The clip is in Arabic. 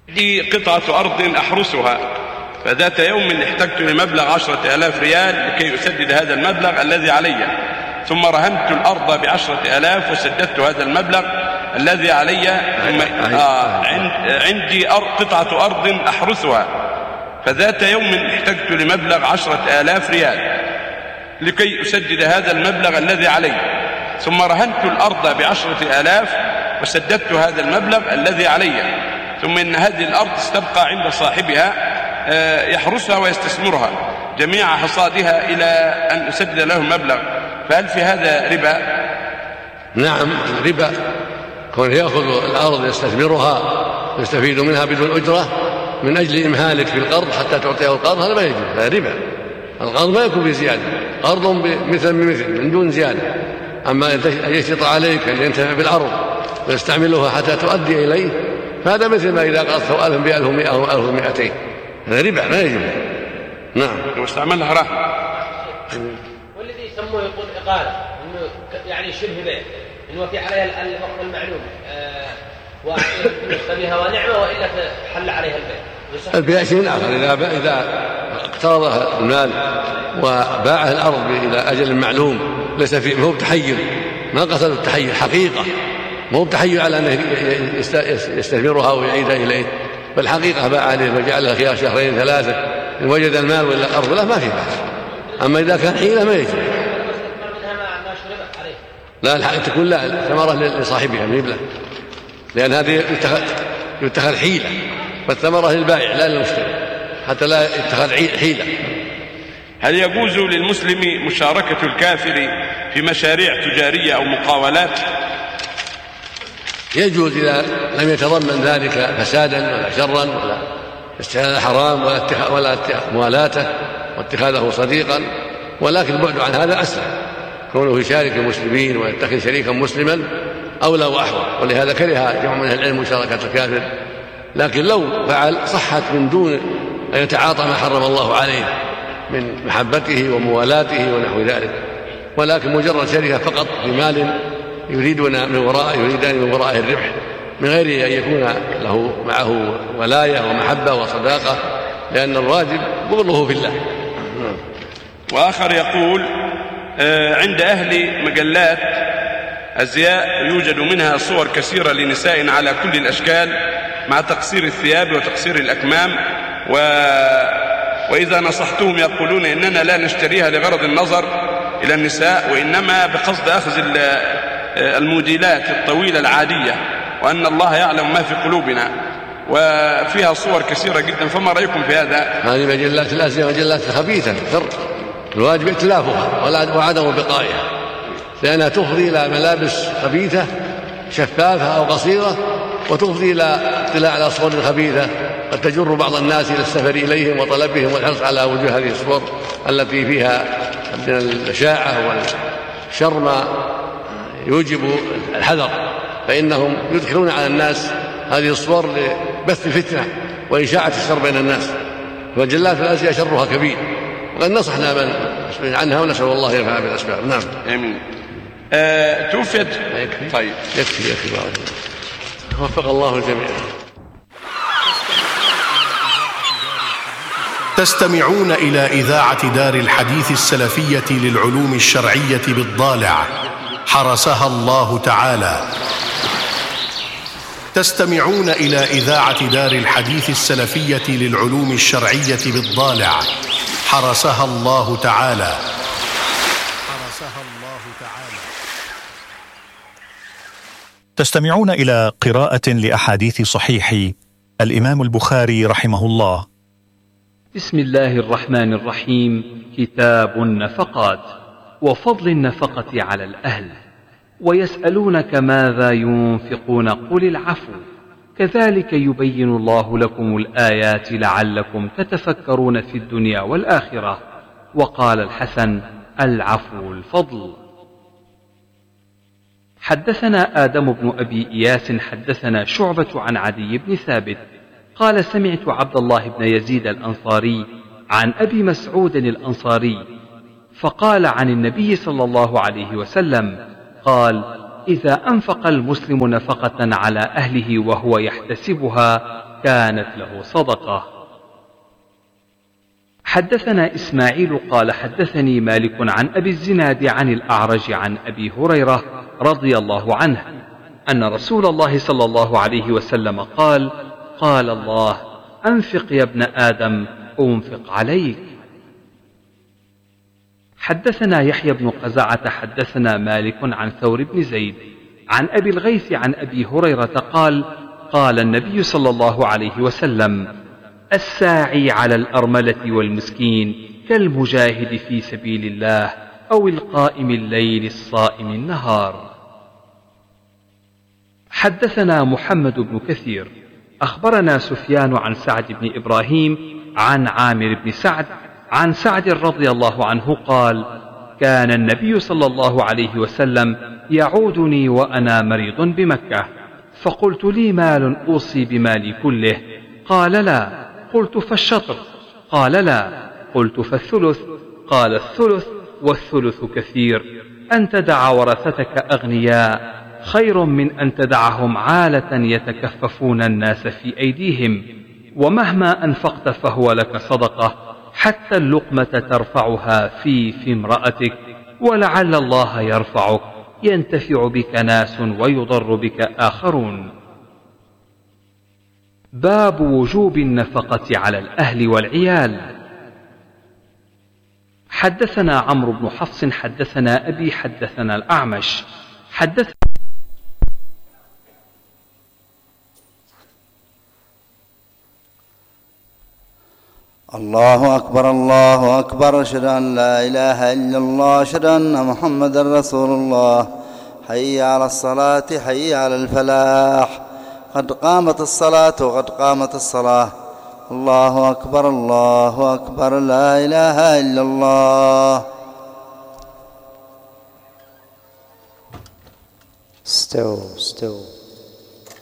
لي قطعة أرض أحرسها، فذات يوم احتجت لمبلغ 10,000 ريال لكي أسدد هذا المبلغ الذي علي، ثم رهنت الأرض ب10,000 وسددت هذا المبلغ الذي علي. ثم عندي قطعة أرض أحرسها، فذات يوم احتجت لمبلغ 10,000 ريال لكي أسدد هذا المبلغ الذي علي، ثم رهنت الأرض ب10,000 وسددت هذا المبلغ الذي علي، ثم إن هذه الأرض استبقى عند صاحبها يحرسها ويستثمرها جميع حصادها إلى أن أسدد له المبلغ، فهل في هذا ربا؟ نعم، ربا. كون يأخذ الأرض يستثمرها يستفيد منها بدون أجرة من أجل إمهالك في القرض حتى تعطيه القرض، هذا ما يجوز، هذا ربا. القرض ما يكون بزيادة، قرض مثل بمثل من دون زيادة. أما أن يشترط عليك أن ينتفع بالأرض ويستعملها حتى تؤدي إليه، فهذا مثل ما إذا قرضته 1000 ب1100 أو 1200، هذا ربا ما يجوز. نعم، واستعملها رهن. والذي يسموه يقول إقالة، إنه يعني شبه بيع، إنه في عليها الوقت المعلوم وأعطيه بها ونعمة وإلا حل عليها البيع. البيع شيء آخر، إذا اقترض المال وباعه الأرض إلى أجل معلوم ليس فيه، مو بتحيل، ما قصد التحيل حقيقة، مو بتحيل على أنه يستثمرها ويعيدها إليه، بل حقيقة باع عليه وجعلها خيار 2 3 إن وجد المال ولا الأرض لا ما في بأس. أما إذا كان حيلة ما يجوز. لا الحق تكون لا ثمرة لصاحبها من يبلغ، لأن هذه يتخذ حيلة، والثمرة للبائع لا للمشتري حتى لا يتخذ حيلة. هل يجوز للمسلم مشاركة الكافر في مشاريع تجارية أو مقاولات؟ يجوز إذا لم يتضمن ذلك فسادا ولا شرا ولا استحلال حرام ولا موالاته واتخاذه صديقا، ولكن البعد عن هذا أسلم، كونه يشارك المسلمين ويتخذ شريكا مسلما أولى وأحوط، ولهذا كره جمع من أهل العلم مشاركة الكافر. لكن لو فعل صحت من دون أن يتعاطى ما حرم الله عليه من محبته وموالاته ونحو ذلك، ولكن مجرد شركة فقط في مال يريدان من وراء الربح من غير أن يكون له معه ولاية ومحبة وصداقة، لأن الواجب بغضه في الله. وآخر يقول عند أهل مجلات أزياء يوجد منها صور كثيرة لنساء على كل الأشكال مع تقصير الثياب وتقصير الأكمام، وإذا نصحتهم يقولون إننا لا نشتريها لغرض النظر إلى النساء، وإنما بقصد أخذ الموديلات الطويلة العادية، وأن الله يعلم ما في قلوبنا، وفيها صور كثيرة جدا، فما رأيكم في هذا؟ هذه مجلات الأزياء مجلات خبيثة، الواجب ائتلافها وعدم بقائها، لأنها تفضي إلى ملابس خبيثة شفافة أو قصيرة، وتفضي إلى اطلاع على صور خبيثة قد تجر بعض الناس إلى السفر إليهم وطلبهم والحرص على وجوه هذه الصور التي فيها من الإشاعة والشر ما يوجب الحذر، فإنهم يدخلون على الناس هذه الصور لبث الفتنة وإشاعة الشر بين الناس، ومجلات الأزياء شرها كبير، وقد نصحنا من عنها ونسأل الله ينفع بالأسباب. نعم، آمين. توفيت. طيب يكفي وفق الله الجميع. تستمعون إلى إذاعة دار الحديث السلفية للعلوم الشرعية بالضالع حرسها الله تعالى. تستمعون إلى إذاعة دار الحديث السلفية للعلوم الشرعية بالضالع حرسها الله تعالى. تستمعون إلى قراءة لأحاديث صحيح الإمام البخاري رحمه الله. بسم الله الرحمن الرحيم. كتاب النفقات وفضل النفقة على الأهل. ويسألونك ماذا ينفقون قل العفو كذلك يبين الله لكم الآيات لعلكم تتفكرون في الدنيا والآخرة. وقال الحسن: العفو الفضل. حدثنا آدم بن أبي إياس حدثنا شعبة عن عدي بن ثابت قال: سمعت عبد الله بن يزيد الأنصاري عن أبي مسعود الأنصاري فقال عن النبي صلى الله عليه وسلم قال: إذا أنفق المسلم نفقة على أهله وهو يحتسبها كانت له صدقة. حدثنا إسماعيل قال حدثني مالك عن أبي الزناد عن الأعرج عن أبي هريرة رضي الله عنه أن رسول الله صلى الله عليه وسلم قال: قال الله: أنفق يا ابن آدم أنفق عليك. حدثنا يحيى بن قزعة حدثنا مالك عن ثور بن زيد عن أبي الغيث عن أبي هريرة قال: قال النبي صلى الله عليه وسلم: الساعي على الأرملة والمسكين كالمجاهد في سبيل الله أو القائم الليل الصائم النهار. حدثنا محمد بن كثير أخبرنا سفيان عن سعد بن إبراهيم عن عامر بن سعد عن سعد رضي الله عنه قال: كان النبي صلى الله عليه وسلم يعودني وأنا مريض بمكة، فقلت: لي مال أوصي بمالي كله؟ قال: لا. قلت: فالشطر؟ قال: لا. قلت: فالثلث؟ قال: الثلث والثلث كثير. أن تدع ورثتك أغنياء خير من أن تدعهم عالة يتكففون الناس في أيديهم، ومهما أنفقت فهو لك صدقة، حتى اللقمة ترفعها في امرأتك، ولعل الله يرفعك، ينتفع بك ناس ويضر بك آخرون. باب وجوب النفقة على الأهل والعيال. حدثنا عمرو بن حفص حدثنا أبي حدثنا الأعمش الله أكبر الله أكبر، أشهد أن لا إله إلا الله، أشهد أن محمدا رسول الله. حي على الصلاة حي على الفلاح، قد قامت الصلاة وقد قامت الصلاة. الله أكبر الله أكبر، لا إله إلا الله. استووا